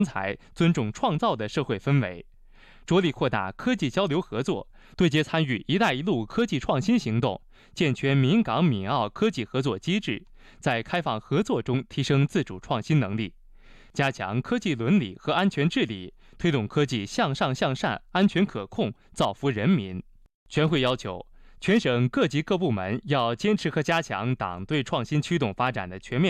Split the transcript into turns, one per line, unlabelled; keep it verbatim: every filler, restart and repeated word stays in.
才、尊重创造的社会氛围，着力扩大科技交流合作，对接参与“一带一路”科技创新行动，健全闽港闽澳科技合作机制，在开放合作中提升自主创新能力，加强科技伦理和安全治理，推动科技向上向善、安全可控，造福人民。全会要求，全省各级各部门要坚持和加强党对创新驱动发展的全面